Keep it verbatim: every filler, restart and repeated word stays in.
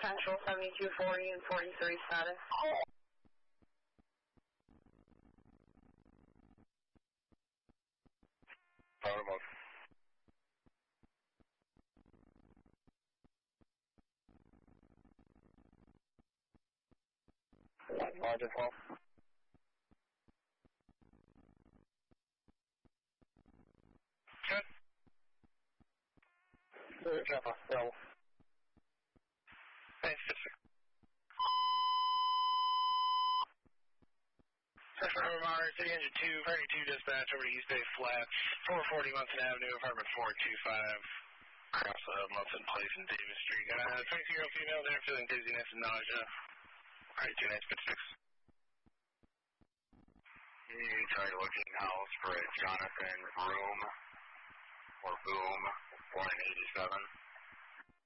Central seventy-two forty and forty-three status. Power remote. Roger, twelve. Good. Good, Jaffa, Bravo. Thanks, District. Affirmative, Monterey City, Engine two, thirty-two dispatch over to East Bay Flat, four forty Munson Avenue, apartment four two five, across uh, Munson Place and Davis Street. Got a twenty-two-year-old female there feeling dizziness and nausea. All right, two nine six six. You try looking house for a Jonathan Room or Boom, one eighty-seven.